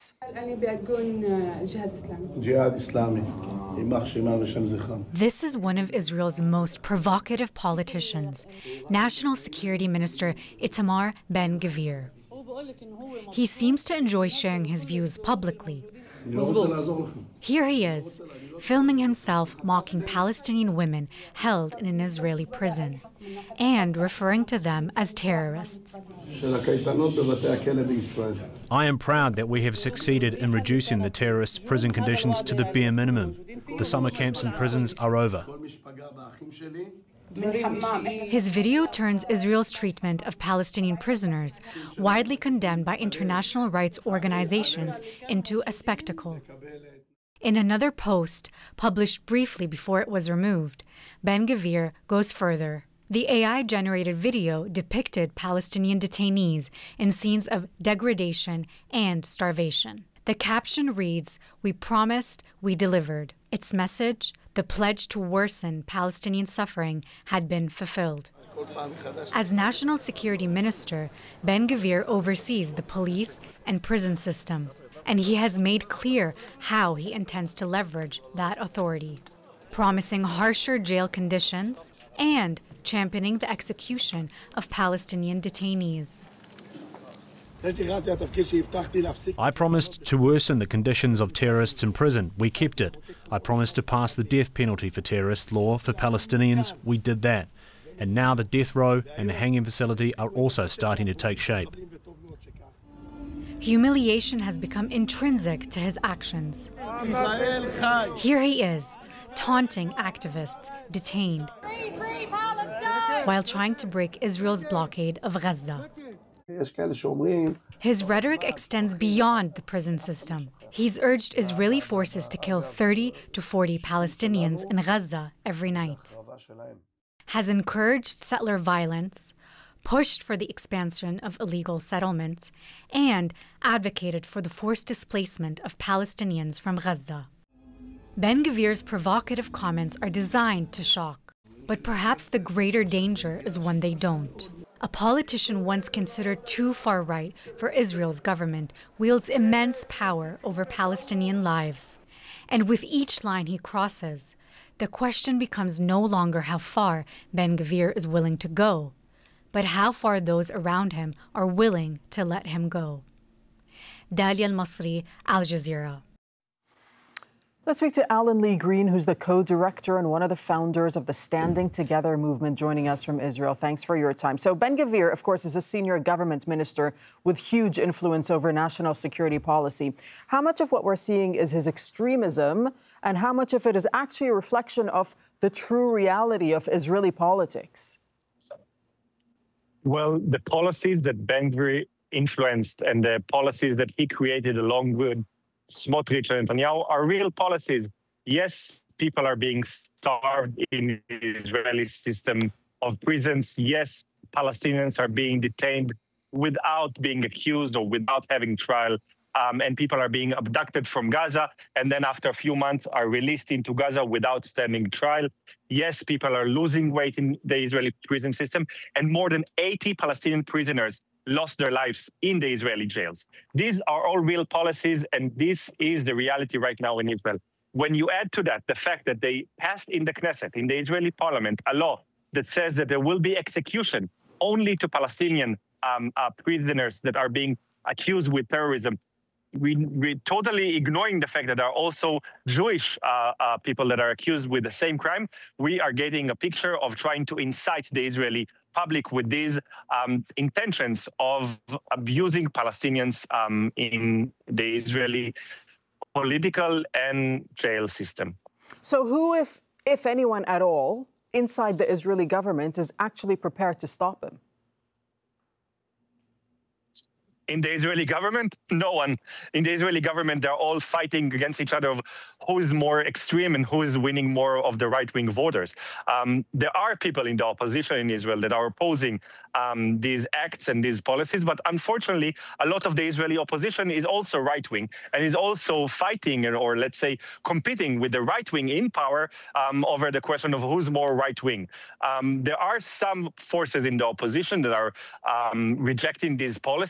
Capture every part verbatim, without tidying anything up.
This is one of Israel's most provocative politicians, National Security Minister Itamar Ben-Gvir. He seems to enjoy sharing his views publicly. Here he is, filming himself mocking Palestinian women held in an Israeli prison and referring to them as terrorists. I am proud that we have succeeded in reducing the terrorists' prison conditions to the bare minimum. The summer camps and prisons are over. His video turns Israel's treatment of Palestinian prisoners, widely condemned by international rights organizations, into a spectacle. In another post, published briefly before it was removed, Ben-Gvir goes further. The A I-generated video depicted Palestinian detainees in scenes of degradation and starvation. The caption reads, "We promised, we delivered." Its message, the pledge to worsen Palestinian suffering, had been fulfilled. As National Security Minister, Ben-Gvir oversees the police and prison system, and he has made clear how he intends to leverage that authority, promising harsher jail conditions and championing the execution of Palestinian detainees. I promised to worsen the conditions of terrorists in prison. We kept it. I promised to pass the death penalty for terrorist law for Palestinians. We did that. And now the death row and the hanging facility are also starting to take shape. Humiliation has become intrinsic to his actions. Here he is, taunting activists detained while trying to break Israel's blockade of Gaza. His rhetoric extends beyond the prison system. He's urged Israeli forces to kill thirty to forty Palestinians in Gaza every night, has encouraged settler violence, pushed for the expansion of illegal settlements, and advocated for the forced displacement of Palestinians from Gaza. Ben-Gvir's provocative comments are designed to shock, but perhaps the greater danger is when they don't. A politician once considered too far right for Israel's government wields immense power over Palestinian lives. And with each line he crosses, the question becomes no longer how far Ben-Gvir is willing to go, but how far those around him are willing to let him go. Dalia Al-Masri, Al Jazeera. Let's speak to Alan Lee Green, who's the co-director and one of the founders of the Standing Together movement, joining us from Israel. Thanks for your time. So Ben-Gvir, of course, is a senior government minister with huge influence over national security policy. How much of what we're seeing is his extremism, and how much of it is actually a reflection of the true reality of Israeli politics? Well, the policies that Ben-Gvir influenced and the policies that he created along with Smotrich and Netanyahu are real policies. Yes, people are being starved in the Israeli system of prisons. Yes, Palestinians are being detained without being accused or without having trial. Um, and people are being abducted from Gaza, and then after a few months are released into Gaza without standing trial. Yes, people are losing weight in the Israeli prison system, and more than eighty Palestinian prisoners lost their lives in the Israeli jails. These are all real policies, and this is the reality right now in Israel. When you add to that the fact that they passed in the Knesset, in the Israeli parliament, a law that says that there will be execution only to Palestinian um, uh, prisoners that are being accused with terrorism, we, we're totally ignoring the fact that there are also Jewish uh, uh, people that are accused with the same crime. We are getting a picture of trying to incite the Israeli public with these um, intentions of abusing Palestinians um, in the Israeli political and jail system. So who, if, if anyone at all, inside the Israeli government is actually prepared to stop him? In the Israeli government, no one. In the Israeli government, they're all fighting against each other of who is more extreme and who is winning more of the right-wing voters. Um, there are people in the opposition in Israel that are opposing um, these acts and these policies, but unfortunately, a lot of the Israeli opposition is also right-wing and is also fighting or, let's say, competing with the right-wing in power um, over the question of who's more right-wing. Um, there are some forces in the opposition that are um, rejecting these policies.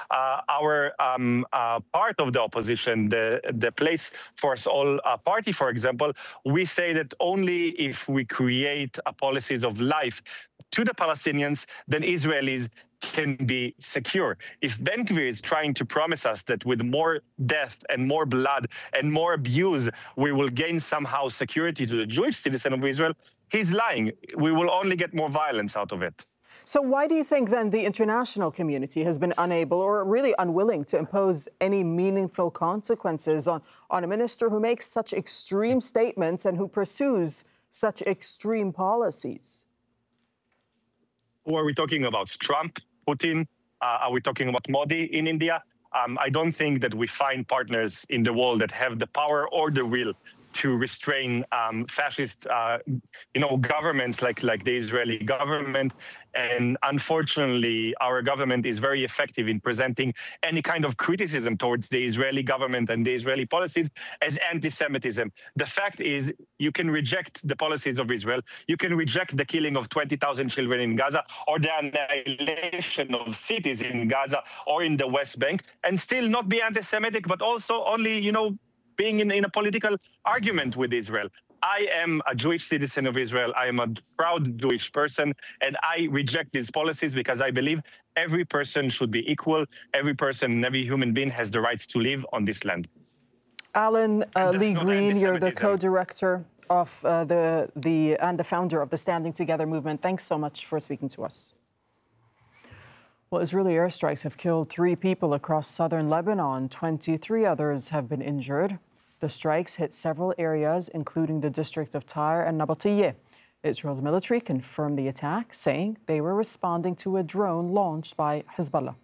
uh, our um, uh, part of the opposition, the, the Place for Us All uh, party, for example, we say that only if we create a policies of life to the Palestinians, then Israelis can be secure. If Ben Gvir is trying to promise us that with more death and more blood and more abuse, we will gain somehow security to the Jewish citizen of Israel, he's lying. We will only get more violence out of it. So why do you think then the international community has been unable or really unwilling to impose any meaningful consequences on, on a minister who makes such extreme statements and who pursues such extreme policies? Who are we talking about? Trump, Putin? Uh, are we talking about Modi in India? Um, I don't think that we find partners in the world that have the power or the will to restrain um, fascist, uh, you know, governments like like the Israeli government. And unfortunately, our government is very effective in presenting any kind of criticism towards the Israeli government and the Israeli policies as anti-Semitism. The fact is, you can reject the policies of Israel, you can reject the killing of twenty thousand children in Gaza or the annihilation of cities in Gaza or in the West Bank, and still not be anti-Semitic, but also only, you know, being in, in a political argument with Israel. I am a Jewish citizen of Israel. I am a proud Jewish person, and I reject these policies because I believe every person should be equal. Every person, every human being has the right to live on this land. Alan uh, Lee Green, you're the co-director of uh, the, the and the founder of the Standing Together movement. Thanks so much for speaking to us. Well, Israeli airstrikes have killed three people across southern Lebanon. twenty-three others have been injured. The strikes hit several areas, including the district of Tyre and Nabatiyeh. Israel's military confirmed the attack, saying they were responding to a drone launched by Hezbollah.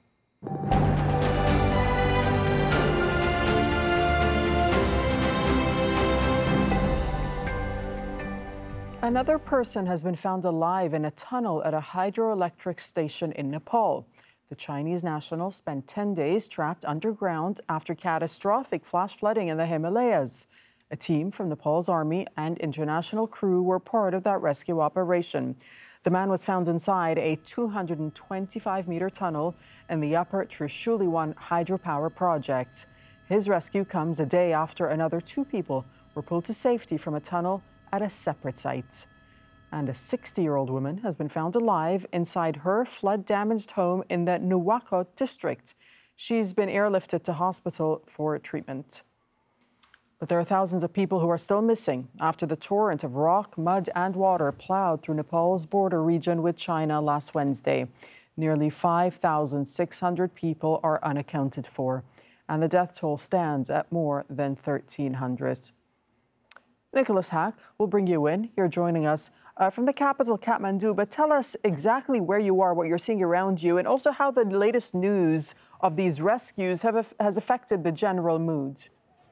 Another person has been found alive in a tunnel at a hydroelectric station in Nepal. The Chinese national spent ten days trapped underground after catastrophic flash flooding in the Himalayas. A team from Nepal's army and international crew were part of that rescue operation. The man was found inside a two hundred twenty-five meter tunnel in the upper Trishuli one hydropower project. His rescue comes a day after another two people were pulled to safety from a tunnel at a separate site. And a sixty-year-old woman has been found alive inside her flood-damaged home in the Nuwakot district. She's been airlifted to hospital for treatment. But there are thousands of people who are still missing after the torrent of rock, mud and water plowed through Nepal's border region with China last Wednesday. Nearly five thousand six hundred people are unaccounted for, and the death toll stands at more than thirteen hundred. Nicholas Hack will bring you in. You're joining us uh, from the capital, Kathmandu. But tell us exactly where you are, what you're seeing around you, and also how the latest news of these rescues have, has affected the general mood.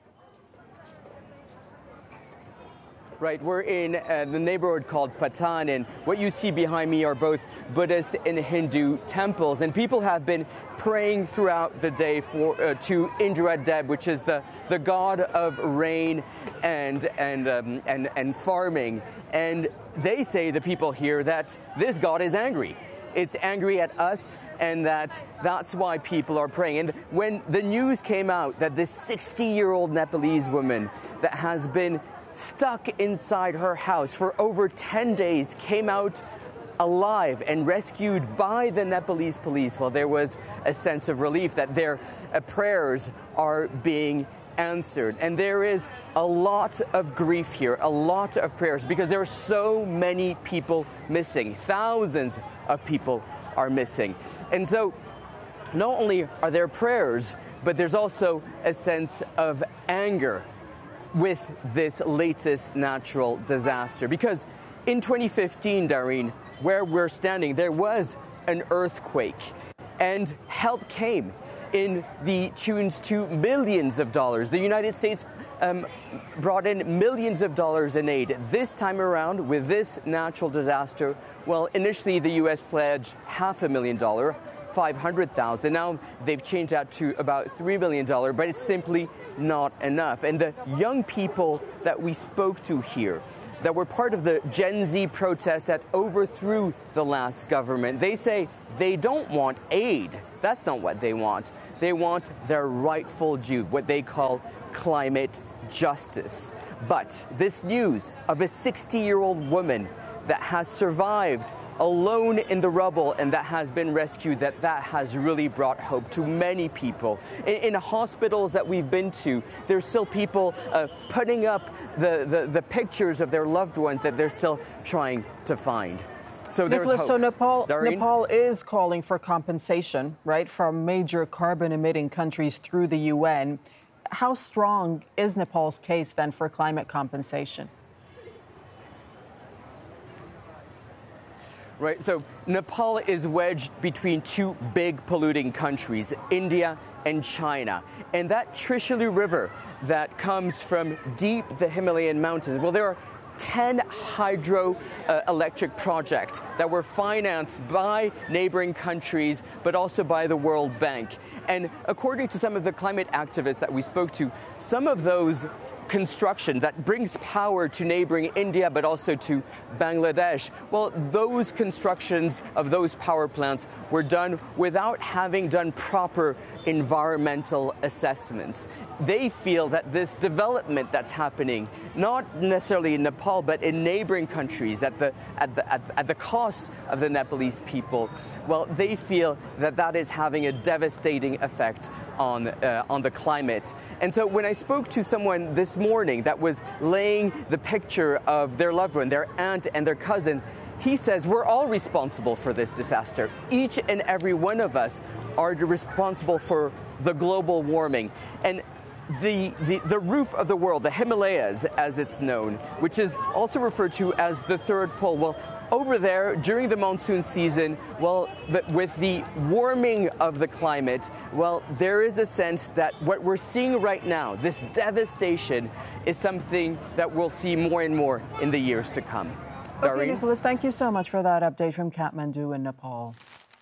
Right, we're in uh, the neighborhood called Patan, and what you see behind me are both Buddhist and Hindu temples, and people have been praying throughout the day for uh, to Indra Deb, which is the the god of rain and and um, and and farming. And they say, the people here, that this god is angry. It's angry at us, and that that's why people are praying. And when the news came out that this sixty-year-old Nepalese woman that has been stuck inside her house for over ten days came out alive and rescued by the Nepalese police, well, there was a sense of relief that their uh, prayers are being answered. And there is a lot of grief here, a lot of prayers, because there are so many people missing. Thousands of people are missing. And so not only are there prayers, but there's also a sense of anger with this latest natural disaster. Because in twenty fifteen, Darine, where we're standing, there was an earthquake, and help came in the tunes to millions of dollars. The United States um, brought in millions of dollars in aid. This time around, with this natural disaster, well, initially the U S pledged half a million dollars, five hundred thousand. Now they've changed that to about three million dollars, but it's simply not enough. And the young people that we spoke to here, that were part of the Gen Z protest that overthrew the last government. They say they don't want aid. That's not what they want. They want their rightful due, what they call climate justice. But this news of a sixty-year-old woman that has survived alone in the rubble and that has been rescued, that that has really brought hope to many people. In, in hospitals that we've been to, there's still people uh, putting up the, the, the pictures of their loved ones that they're still trying to find. So there's Nicholas, hope. so Nepal, Doreen? Nepal is calling for compensation, right, from major carbon-emitting countries through the U N. How strong is Nepal's case then for climate compensation? Right, so Nepal is wedged between two big polluting countries, India and China. And that Trishuli River that comes from deep the Himalayan mountains, well, there are ten hydroelectric uh, projects that were financed by neighboring countries, but also by the World Bank. And according to some of the climate activists that we spoke to, some of those construction that brings power to neighboring India, but also to Bangladesh, well, those constructions of those power plants were done without having done proper environmental assessments. They feel that this development that's happening, not necessarily in Nepal, but in neighboring countries at the, at the, at, at the cost of the Nepalese people, well, they feel that that is having a devastating effect on, uh, on the climate. And so when I spoke to someone this morning that was laying the picture of their loved one, their aunt and their cousin, he says we're all responsible for this disaster. Each and every one of us are responsible for the global warming. And the, the, the roof of the world, the Himalayas as it's known, which is also referred to as the third pole, well, over there during the monsoon season, well, the, with the warming of the climate, well, there is a sense that what we're seeing right now, this devastation, is something that we'll see more and more in the years to come. Okay, Nicholas, thank you so much for that update from Kathmandu in Nepal.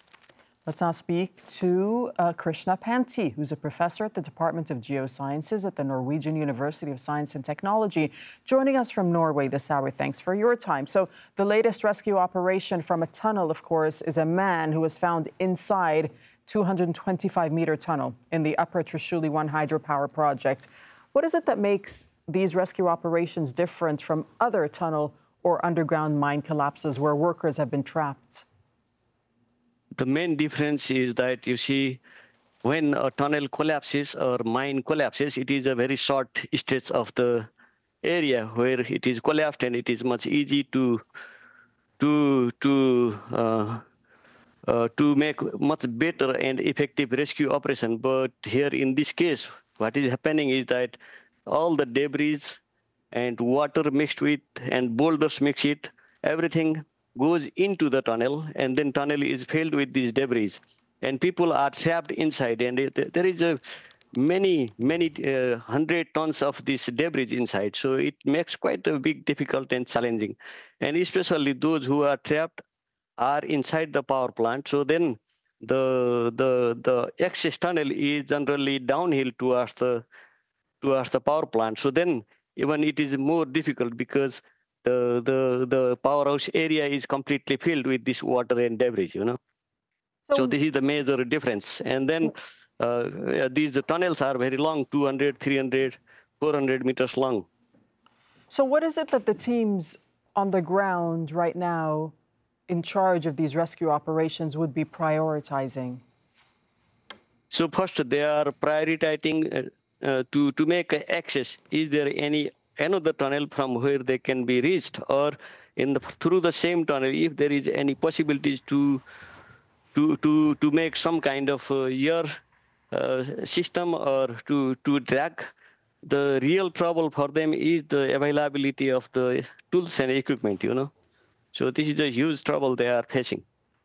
Let's now speak to uh, Krishna Panti, who's a professor at the Department of Geosciences at the Norwegian University of Science and Technology, joining us from Norway this hour. Thanks for your time. So the latest rescue operation from a tunnel, of course, is a man who was found inside two hundred twenty-five meter tunnel in the Upper Trishuli one hydropower project. What is it that makes these rescue operations different from other tunnel or underground mine collapses where workers have been trapped? The main difference is that, you see, when a tunnel collapses or mine collapses, it is a very short stretch of the area where it is collapsed, and it is much easy to to to uh, uh, to make much better and effective rescue operation. But here in this case, what is happening is that all the debris and water mixed with and boulders mixed it, everything goes into the tunnel, and then tunnel is filled with these debris, and people are trapped inside, and it, there is a many many uh, hundred tons of this debris inside, so it makes quite a big difficult and challenging, and especially those who are trapped are inside the power plant. So then the the the access tunnel is generally downhill towards the towards the power plant. So then even it is more difficult because The, the, the powerhouse area is completely filled with this water and debris, you know. So, so this is the major difference. And then uh, these the tunnels are very long, two hundred, three hundred, four hundred meters long. So what is it that the teams on the ground right now in charge of these rescue operations would be prioritizing? So first, they are prioritizing uh, uh, to, to make access. Is there any another tunnel from where they can be reached, or in the, through the same tunnel, if there is any possibilities to to to to make some kind of uh, air uh, system or to to drag. The real trouble for them is the availability of the tools and equipment, you know. So this is a huge trouble they are facing.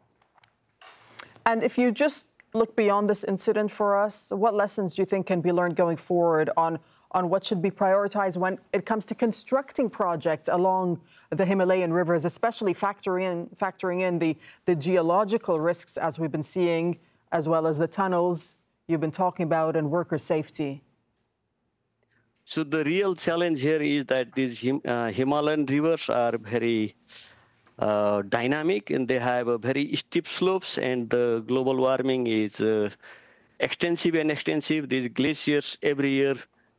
And if you just look beyond this incident for us, what lessons do you think can be learned going forward on on what should be prioritized when it comes to constructing projects along the Himalayan rivers, especially factoring in, factoring in the, the geological risks, as we've been seeing, as well as the tunnels you've been talking about, and worker safety? So the real challenge here is that these Him, uh, Himalayan rivers are very uh, dynamic and they have a very steep slopes, and the global warming is uh, extensive and extensive. These glaciers every year